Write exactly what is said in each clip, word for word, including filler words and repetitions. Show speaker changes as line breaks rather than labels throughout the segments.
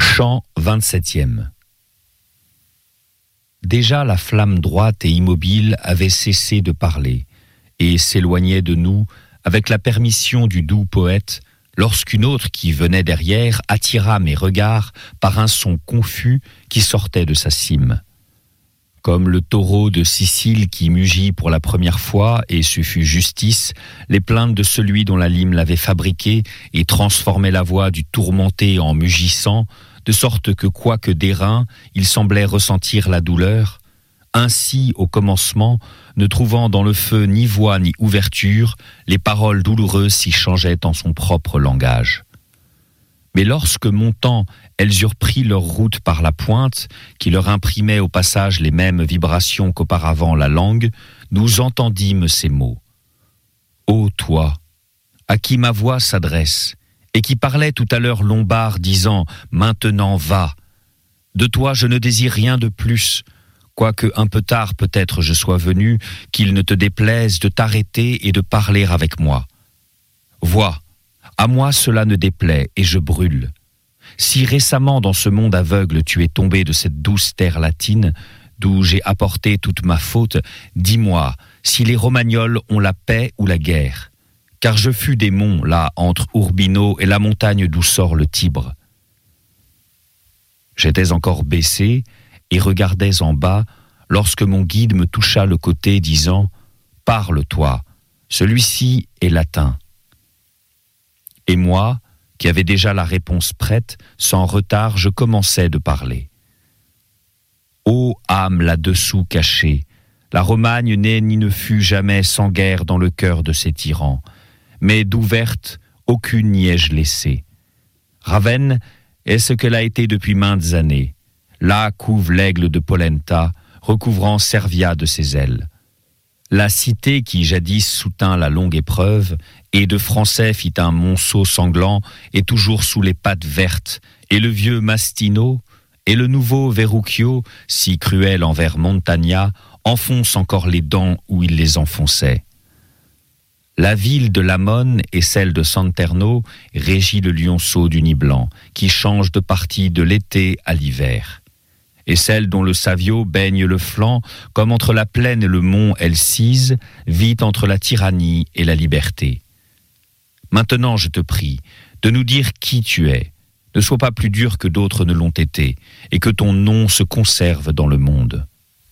Chant vingt-septième. Déjà la flamme droite et immobile avait cessé de parler et s'éloignait de nous avec la permission du doux poète lorsqu'une autre qui venait derrière attira mes regards par un son confus qui sortait de sa cime. Comme le taureau de Sicile qui mugit pour la première fois, et ce fut justice, les plaintes de celui dont la lime l'avait fabriqué et transformait la voix du tourmenté en mugissant, de sorte que quoique d'airain, il semblait ressentir la douleur. Ainsi, au commencement, ne trouvant dans le feu ni voix ni ouverture, les paroles douloureuses s'y changeaient en son propre langage. Mais lorsque montant, elles eurent pris leur route par la pointe, qui leur imprimait au passage les mêmes vibrations qu'auparavant la langue, nous entendîmes ces mots. « Ô toi, à qui ma voix s'adresse, et qui parlait tout à l'heure lombard, disant « Maintenant va ». De toi je ne désire rien de plus, quoique un peu tard peut-être je sois venu, qu'il ne te déplaise de t'arrêter et de parler avec moi. Vois, à moi cela ne déplaît, et je brûle. Si récemment dans ce monde aveugle tu es tombé de cette douce terre latine, d'où j'ai apporté toute ma faute, dis-moi, si les Romagnols ont la paix ou la guerre. Car je fus des monts, là, entre Urbino et la montagne d'où sort le Tibre. J'étais encore baissé et regardais en bas lorsque mon guide me toucha le côté, disant « Parle, toi, celui-ci est latin. » Et moi, qui avais déjà la réponse prête, sans retard, je commençais de parler. « Ô âme là-dessous cachée, la Romagne n'est ni ne fut jamais sans guerre dans le cœur de ses tyrans. Mais d'ouverte, aucune n'y ai-je laissé. Ravenne est ce qu'elle a été depuis maintes années. Là couve l'aigle de Polenta, recouvrant Servia de ses ailes. La cité qui jadis soutint la longue épreuve, et de Français fit un monceau sanglant, est toujours sous les pattes vertes, et le vieux Mastino, et le nouveau Verrucchio, si cruel envers Montagna, enfonce encore les dents où il les enfonçait. La ville de Lamone et celle de Santerno régit le lionceau du nid blanc, qui change de partie de l'été à l'hiver. Et celle dont le Savio baigne le flanc, comme entre la plaine et le mont elle cise, vit entre la tyrannie et la liberté. Maintenant, je te prie, de nous dire qui tu es. Ne sois pas plus dur que d'autres ne l'ont été, et que ton nom se conserve dans le monde.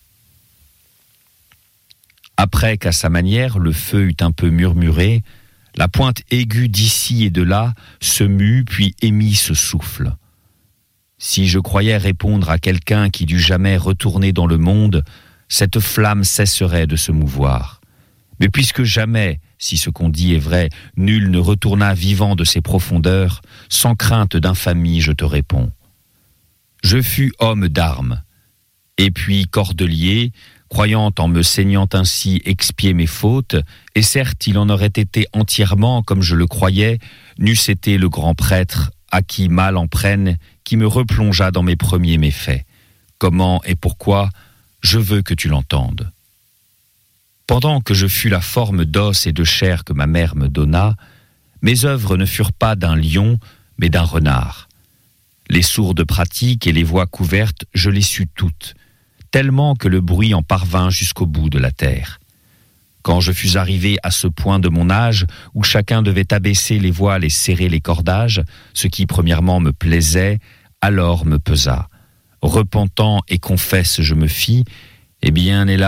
Après qu'à sa manière le feu eut un peu murmuré, la pointe aiguë d'ici et de là se mut puis émit ce souffle. Si je croyais répondre à quelqu'un qui dût jamais retourner dans le monde, cette flamme cesserait de se mouvoir. Mais puisque jamais, si ce qu'on dit est vrai, nul ne retourna vivant de ses profondeurs, sans crainte d'infamie je te réponds. Je fus homme d'armes, et puis cordelier, croyant en me saignant ainsi expier mes fautes, et certes il en aurait été entièrement comme je le croyais, n'eût été le grand prêtre, à qui mal en prenne, qui me replongea dans mes premiers méfaits. Comment et pourquoi, je veux que tu l'entendes. Pendant que je fus la forme d'os et de chair que ma mère me donna, mes œuvres ne furent pas d'un lion, mais d'un renard. Les sourdes pratiques et les voix couvertes, je les sus toutes, tellement que le bruit en parvint jusqu'au bout de la terre. Quand je fus arrivé à ce point de mon âge où chacun devait abaisser les voiles et serrer les cordages, ce qui premièrement me plaisait, alors me pesa. Repentant et confesse je me fis, eh bien, hélas,